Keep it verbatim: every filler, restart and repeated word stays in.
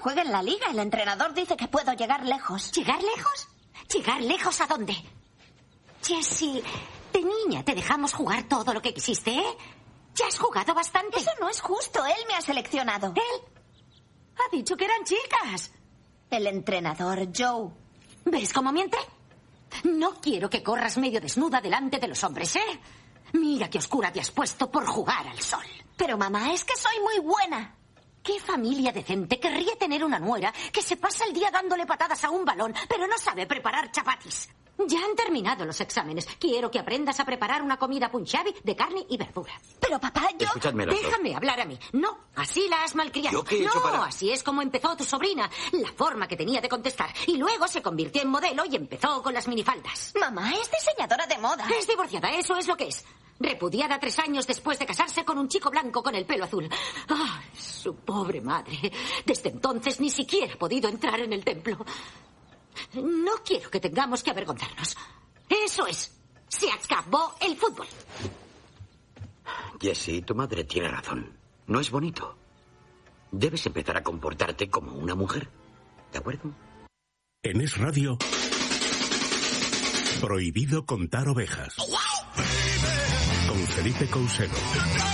juegue en la liga. El entrenador dice que puedo llegar lejos. ¿Llegar lejos? ¿Llegar lejos a dónde? Jessie, de niña te dejamos jugar todo lo que quisiste, ¿eh? Ya has jugado bastante. Eso no es justo. Él me ha seleccionado. ¿Él? Ha dicho que eran chicas. El entrenador, Joe. ¿Ves cómo miente? No quiero que corras medio desnuda delante de los hombres, ¿eh? Mira qué oscura te has puesto por jugar al sol. Pero mamá, es que soy muy buena. ¿Qué familia decente querría tener una nuera que se pasa el día dándole patadas a un balón, pero no sabe preparar chapatis? Ya han terminado los exámenes. Quiero que aprendas a preparar una comida punjabi de carne y verdura. Pero papá, yo... Escuchadme las dos. Déjame hablar a mí. No, así la has malcriado. ¿Yo qué he hecho no, para...? así es como empezó tu sobrina. La forma que tenía de contestar. Y luego se convirtió en modelo y empezó con las minifaldas. Mamá, es diseñadora de moda. Es divorciada, eso es lo que es. Repudiada tres años después de casarse con un chico blanco con el pelo azul. ¡Ah, su pobre madre! Desde entonces ni siquiera ha podido entrar en el templo. No quiero que tengamos que avergonzarnos. Eso es. Se acabó el fútbol. Jessie, tu madre tiene razón. No es bonito. Debes empezar a comportarte como una mujer. ¿De acuerdo? En Es Radio, prohibido contar ovejas. Con Felipe Cousedo.